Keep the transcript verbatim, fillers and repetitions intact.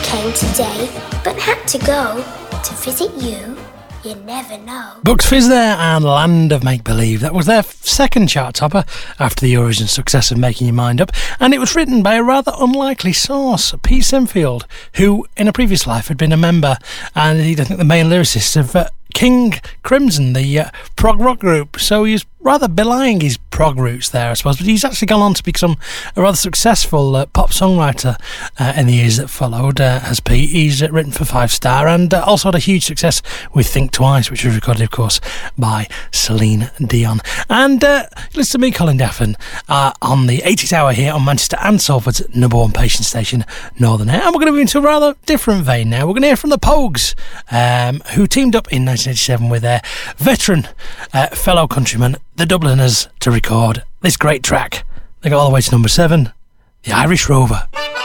came today, but had to go to visit you. You never know. Bucks Fizz there and Land of Make Believe. That was their second chart topper after the Eurovision success of Making Your Mind Up, and it was written by a rather unlikely source, Pete Sinfield, who in a previous life had been a member and indeed I think the main lyricist of uh, King Crimson, the uh, prog rock group. So he's rather belying his prog roots there, I suppose, but he's actually gone on to become a rather successful uh, pop songwriter uh, in the years that followed, uh, as Pete. He's uh, written for Five Star and uh, also had a huge success with Think Twice, which was recorded, of course, by Celine Dion. And uh, listen to me, Colin Daffin, uh, on the eighties Hour here on Manchester and Salford's number one patient station, Northern Air. And we're going to move into a rather different vein now. We're going to hear from the Pogues, um, who teamed up in nineteen eighty-seven with their veteran uh, fellow countrymen, the Dubliners, to record this great track. They got all the way to number seven, The Irish Rover.